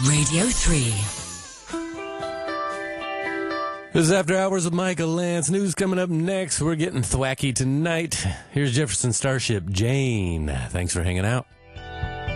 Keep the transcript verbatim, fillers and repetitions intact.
Radio three. This is After Hours with Michael Lance. News coming up next. We're getting thwacky tonight. Here's Jefferson Starship, Jane. Thanks for hanging out.